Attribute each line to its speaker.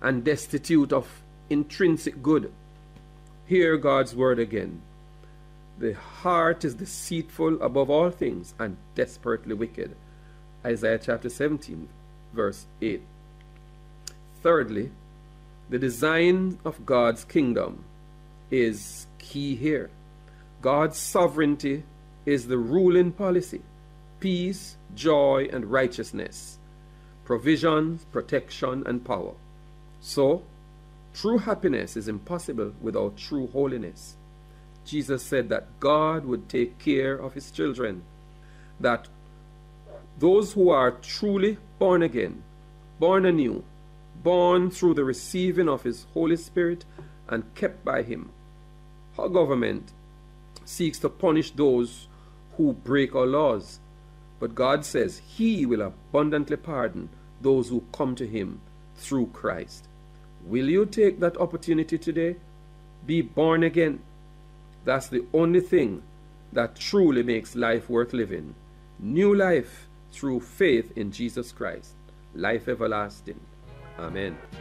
Speaker 1: and destitute of intrinsic good. Hear God's word again. The heart is deceitful above all things and desperately wicked. Isaiah chapter 17, verse 8. Thirdly, the design of God's kingdom is key here. God's sovereignty is the ruling policy. Peace, joy, and righteousness. Provision, protection, and power. So, true happiness is impossible without true holiness. Jesus said that God would take care of his children, that those who are truly born again, born anew, born through the receiving of his Holy Spirit and kept by him. Our government seeks to punish those who break our laws, but God says he will abundantly pardon those who come to him through Christ. Will you take that opportunity today? Be born again. That's the only thing that truly makes life worth living. New life through faith in Jesus Christ. Life everlasting. Amen.